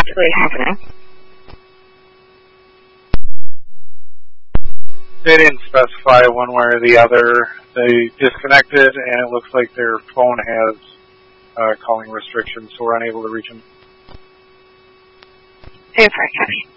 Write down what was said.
typically happening? They didn't specify one way or the other. They disconnected, and it looks like their phone has calling restrictions, so we're unable to reach them. Okay, copy.